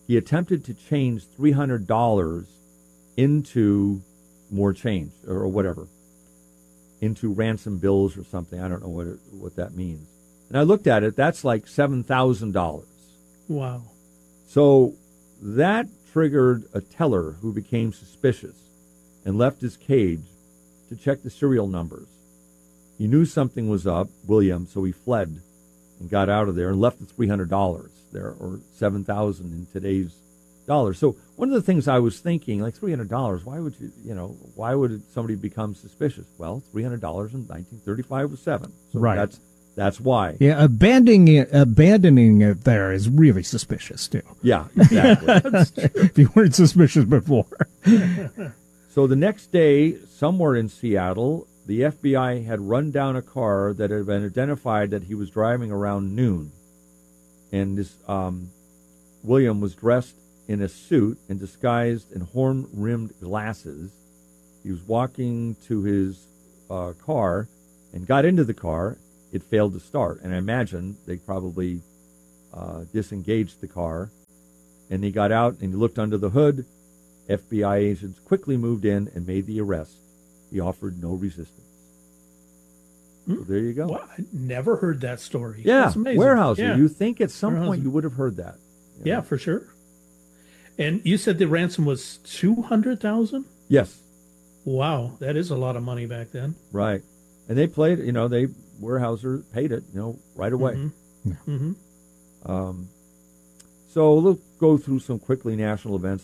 he attempted to change $300 into more change or whatever, into ransom bills or something. I don't know what that means. And I looked at it. That's like $7,000. Wow. So that triggered a teller who became suspicious and left his cage to check the serial numbers. He knew something was up, William, so he fled and got out of there and left the $300 there, or $7,000 in today's dollars. So one of the things I was thinking, like $300, why would somebody become suspicious? Well, $300 in 1935 was $7. So right. That's why. Yeah, abandoning it there is really suspicious too. Yeah, exactly. If you weren't suspicious before. So the next day, somewhere in Seattle, the FBI had run down a car that had been identified that he was driving around noon. And this William was dressed in a suit and disguised in horn-rimmed glasses. He was walking to his car and got into the car. It failed to start. And I imagine they probably disengaged the car. And he got out and he looked under the hood. FBI agents quickly moved in and made the arrest. He offered no resistance. So there you go. Well, I never heard that story. Yeah, That's amazing. Weyerhaeuser. Yeah. You think at some point you would have heard that. Yeah, for sure. And you said the ransom was $200,000? Yes. Wow, that is a lot of money back then. Right. And they played, Weyerhaeuser paid it, right away. Mm-hmm. Mm-hmm. So we'll go through some quickly national events.